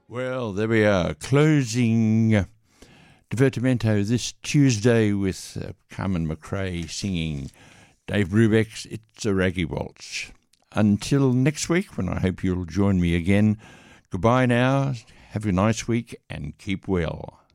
Well, there we are, closing Divertimento this Tuesday with Carmen McRae singing Dave Brubeck's It's a Raggy Waltz. Until next week, when I hope you'll join me again, goodbye now, have a nice week and keep well.